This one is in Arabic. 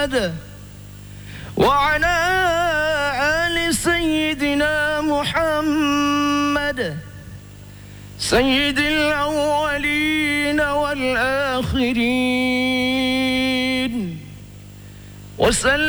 محمد وعلى آل سيدنا محمد سيد الأولين والآخرين وسلم